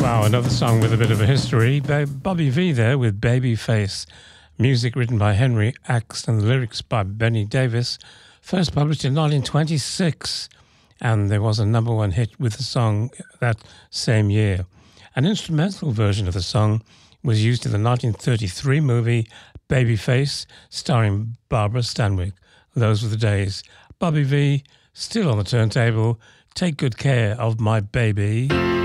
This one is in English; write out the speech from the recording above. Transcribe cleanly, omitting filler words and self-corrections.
Wow, another song with a bit of a history. Bobby V there with Babyface. Music written by Henry Axton, lyrics by Benny Davis. First published in 1926. And there was a number one hit with the song that same year. An instrumental version of the song was used in the 1933 movie Babyface, starring Barbara Stanwyck. Those were the days. Bobby V, still on the turntable. Take good care of my baby.